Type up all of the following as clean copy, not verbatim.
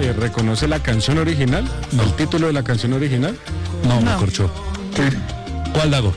reconoce la canción original, el título de la canción original. No, me corchó. Sí. ¿Cuál, Dago?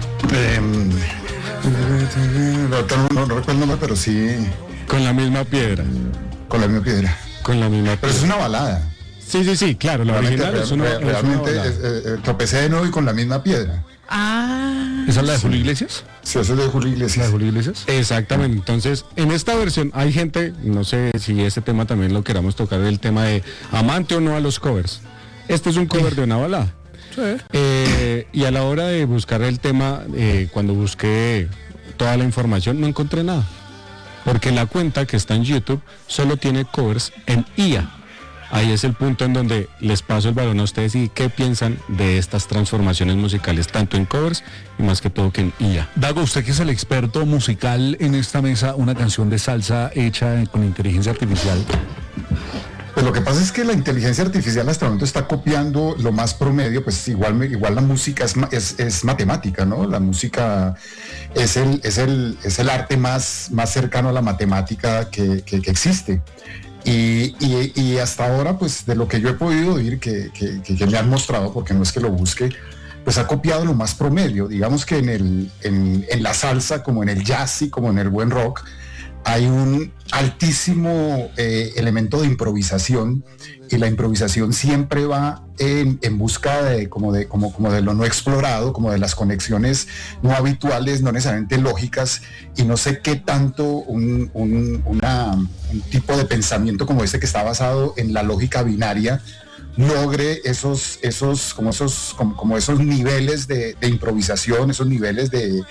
No recuerdo el nombre, pero sí. Con la misma piedra. Con la misma piedra. Con la misma Pero piedra. es una balada. Sí, claro, la original es una Realmente balada. tropecé de nuevo y con la misma piedra. ¿Esa es la de Julio Iglesias? Sí, eso es de Julio ¿La Iglesias. de Julio Iglesias? Exactamente, entonces en esta versión hay gente, no sé si este tema también lo queramos tocar, el tema de amante o no a los covers. Este es un cover de una balada. Y a la hora de buscar el tema, cuando busqué toda la información, no encontré nada. Porque la cuenta que está en YouTube solo tiene covers en IA. Ahí es el punto en donde les paso el balón a ustedes y qué piensan de estas transformaciones musicales, tanto en covers y más que todo que en IA. Dago, usted que es el experto musical en esta mesa, una canción de salsa hecha con inteligencia artificial. Pues lo que pasa es que la inteligencia artificial hasta el momento está copiando lo más promedio, pues igual la música es matemática, ¿no? La música es el arte más cercano a la matemática que existe. Y hasta ahora, pues de lo que yo he podido oír, que me han mostrado, porque no es que lo busque, pues ha copiado lo más promedio. Digamos que en la salsa, como en el jazz y como en el buen rock, hay un altísimo elemento de improvisación, y la improvisación siempre va en busca de como de lo no explorado, como de las conexiones no habituales, no necesariamente lógicas, y no sé qué tanto un tipo de pensamiento como este, que está basado en la lógica binaria, logre esos niveles de improvisación, esos niveles de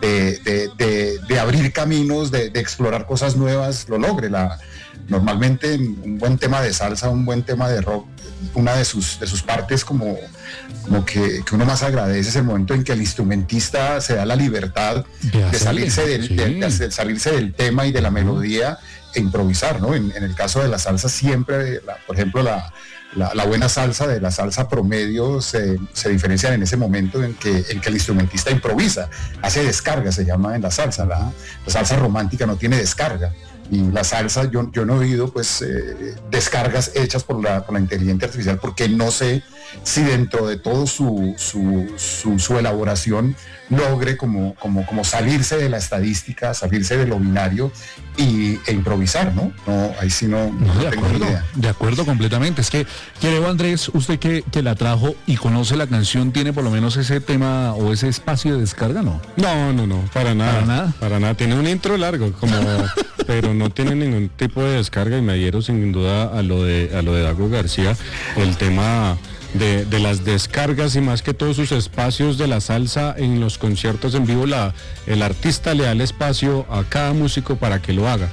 abrir caminos, de explorar cosas nuevas, lo logre. Normalmente un buen tema de salsa, un buen tema de rock, una de sus partes como que uno más agradece es el momento en que el instrumentista se da la libertad de salirse del tema y de la melodía e improvisar, ¿no? En el caso de la salsa siempre, por ejemplo, la buena salsa de la salsa promedio se diferencian en ese momento en que el instrumentista improvisa, hace descarga, se llama en la salsa. La salsa romántica no tiene descarga, y la salsa yo no he oído pues descargas hechas por la inteligencia artificial, porque no sé si dentro de todo su elaboración logre como salirse de la estadística, salirse de lo binario e improvisar, ¿no? No, ahí sí no tengo ni idea. De acuerdo completamente. Es que, creo, Andrés, usted que la trajo y conoce la canción, ¿tiene por lo menos ese tema o ese espacio de descarga, no? No, para nada. Para nada. Tiene un intro largo, pero no tiene ningún tipo de descarga, y me adhiero sin duda a lo de Dago García, el tema de las descargas, y más que todos sus espacios de la salsa en los conciertos en vivo. El artista le da el espacio a cada músico para que lo haga.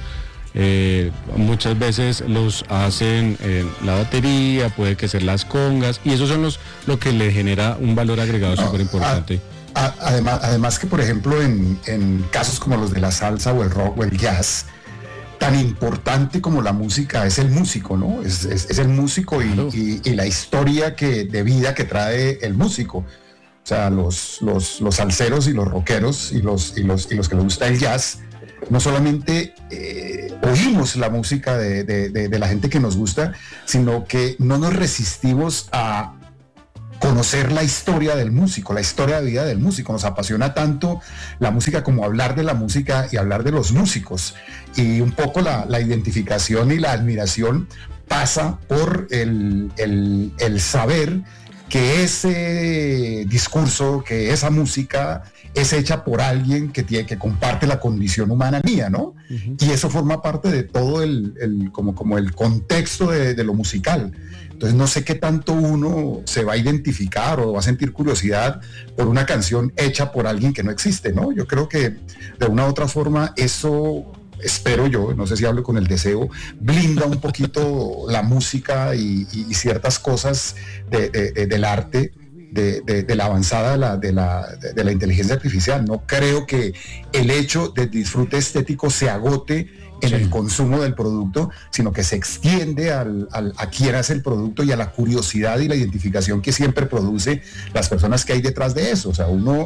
Muchas veces los hacen la batería, puede que ser las congas, y esos son lo que le genera un valor agregado súper importante. Además que, por ejemplo, en casos como los de la salsa o el rock o el jazz, tan importante como la música es el músico, ¿no? Es el músico y la historia de vida que trae el músico. O sea, los salseros y los rockeros y los que les gusta el jazz, no solamente oímos la música de la gente que nos gusta, sino que no nos resistimos a conocer la historia del músico, la historia de vida del músico. Nos apasiona tanto la música como hablar de la música y hablar de los músicos. Y un poco la identificación y la admiración pasa por el saber que ese discurso, que esa música es hecha por alguien que comparte la condición humana mía, ¿no? Uh-huh. Y eso forma parte de todo como el contexto de lo musical. Entonces no sé qué tanto uno se va a identificar o va a sentir curiosidad por una canción hecha por alguien que no existe, ¿no? Yo creo que de una u otra forma eso, espero yo, no sé si hablo con el deseo, blinda un poquito la música y ciertas cosas del arte, de la avanzada de la inteligencia artificial. No creo que el hecho de disfrute estético se agote en el consumo del producto, sino que se extiende a quien hace el producto y a la curiosidad y la identificación que siempre produce las personas que hay detrás de eso. O sea, uno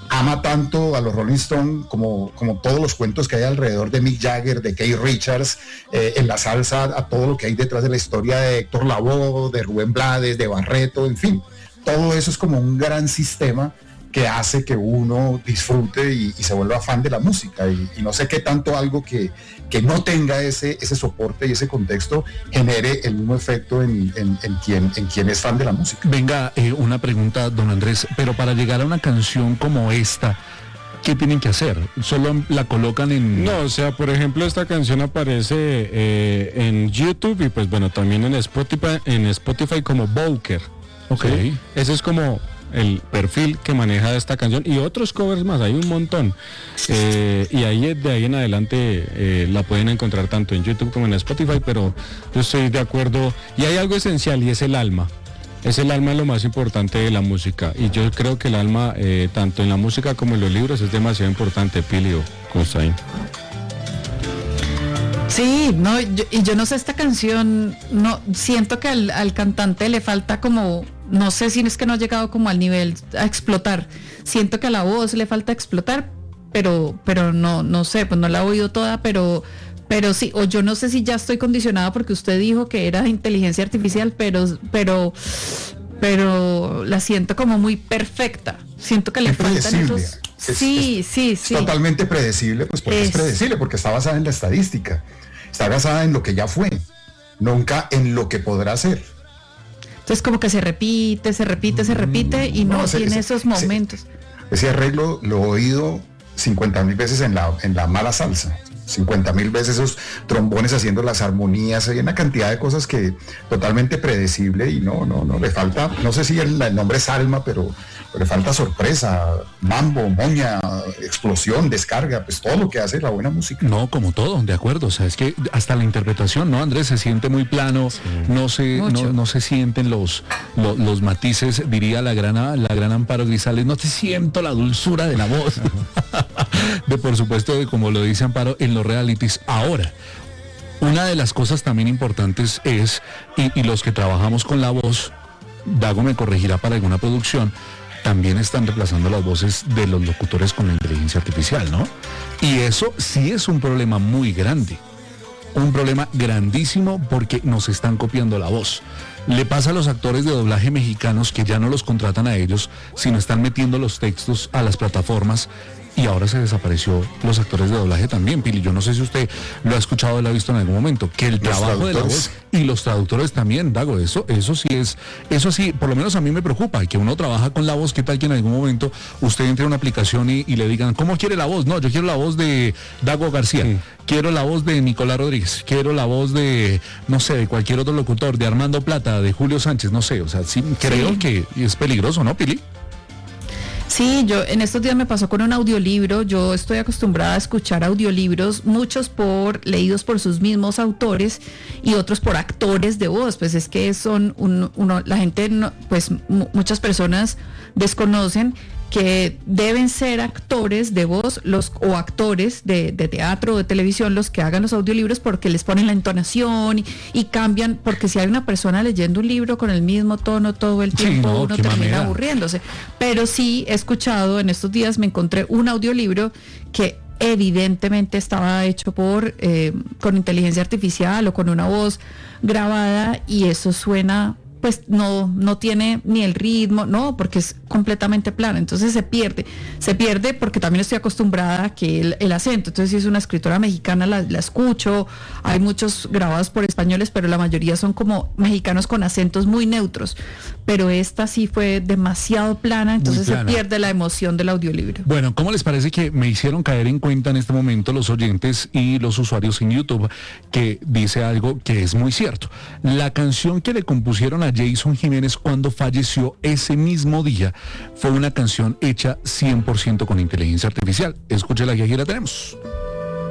ama tanto a los Rolling Stones como todos los cuentos que hay alrededor de Mick Jagger, de Keith Richards, en la salsa, a todo lo que hay detrás de la historia de Héctor Lavoe, de Rubén Blades, de Barreto, en fin. Todo eso es como un gran sistema que hace que uno disfrute y se vuelva fan de la música. Y no sé qué tanto algo que no tenga ese soporte y ese contexto genere el mismo efecto en quien es fan de la música. Venga, una pregunta, don Andrés, pero para llegar a una canción como esta, ¿qué tienen que hacer? ¿Solo la colocan en...? No, o sea, por ejemplo, esta canción aparece en YouTube y pues bueno, también en Spotify como Volker. Ok. ¿Sí? Ese es como el perfil que maneja esta canción y otros covers más, hay un montón. Y ahí de ahí en adelante la pueden encontrar tanto en YouTube como en Spotify, pero yo estoy de acuerdo. Y hay algo esencial y es el alma. Es el alma lo más importante de la música. Y yo creo que el alma, tanto en la música como en los libros, es demasiado importante, Pilio, Constaín. Sí, no, yo no sé, esta canción, no, siento que al cantante le falta como, no sé si es que no ha llegado como al nivel a explotar. Siento que a la voz le falta explotar, pero no sé, pues no la he oído toda, pero sí, o yo no sé si ya estoy condicionada porque usted dijo que era inteligencia artificial, pero la siento como muy perfecta. Siento que le faltan esos... Sí. Es totalmente predecible, pues porque es predecible, porque está basada en la estadística, está basada en lo que ya fue, nunca en lo que podrá ser. Entonces como que se repite y no tiene esos momentos. Ese arreglo lo he oído 50,000 veces en la mala salsa. 50,000 veces esos trombones haciendo las armonías, hay una cantidad de cosas que totalmente predecible y no le falta, no sé si el nombre es alma, pero le falta sorpresa, mambo, moña, explosión, descarga, pues todo lo que hace la buena música. No, como todo, de acuerdo, o sea, es que hasta la interpretación, ¿no, Andrés? Se siente muy plano, sí. no se sienten los matices, diría la gran Amparo Grisales, no te siento la dulzura de la voz. De por supuesto, como lo dice Amparo, en los realities. Ahora, una de las cosas también importantes es, y los que trabajamos con la voz, Dago me corregirá para alguna producción, también están reemplazando las voces de los locutores con la inteligencia artificial, ¿no? Y eso sí es un problema muy grande, un problema grandísimo porque nos están copiando la voz. Le pasa a los actores de doblaje mexicanos que ya no los contratan a ellos, sino están metiendo los textos a las plataformas. Y ahora se desapareció los actores de doblaje también, Pili. Yo no sé si usted lo ha escuchado o lo ha visto en algún momento, que el trabajo de la voz y los traductores también, Dago, eso sí, por lo menos a mí me preocupa, que uno trabaja con la voz, ¿qué tal que en algún momento usted entre a una aplicación y le digan, ¿cómo quiere la voz? No, yo quiero la voz de Dago García, quiero la voz de Nicolás Rodríguez, quiero la voz de, no sé, de cualquier otro locutor, de Armando Plata, de Julio Sánchez, no sé, o sea, sí creo que es peligroso, ¿no, Pili? Sí, yo en estos días me pasó con un audiolibro. Yo estoy acostumbrada a escuchar audiolibros, muchos leídos por sus mismos autores y otros por actores de voz. Pues es que son la gente, pues muchas personas desconocen que deben ser actores de voz o actores de teatro o de televisión los que hagan los audiolibros, porque les ponen la entonación y cambian, porque si hay una persona leyendo un libro con el mismo tono todo el tiempo, uno termina aburriéndose. Pero sí he escuchado, en estos días me encontré un audiolibro que evidentemente estaba hecho con inteligencia artificial o con una voz grabada, y eso suena, pues no tiene ni el ritmo, no, porque es completamente plano, entonces se pierde porque también estoy acostumbrada a que el acento, entonces si es una escritora mexicana la escucho, hay muchos grabados por españoles, pero la mayoría son como mexicanos con acentos muy neutros, pero esta sí fue demasiado plana, entonces se pierde la emoción del audiolibro. Bueno, ¿cómo les parece que me hicieron caer en cuenta en este momento los oyentes y los usuarios en YouTube, que dice algo que es muy cierto? La canción que le compusieron a Jason Jiménez cuando falleció ese mismo día fue una canción hecha 100% con inteligencia artificial. Escúchela, que aquí la tenemos.